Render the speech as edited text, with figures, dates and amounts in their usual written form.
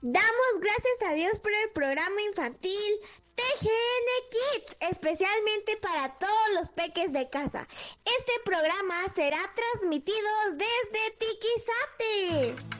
Damos gracias a Dios por el programa infantil TGN Kids, especialmente para todos los peques de casa. Este programa será transmitido desde Tiquizate.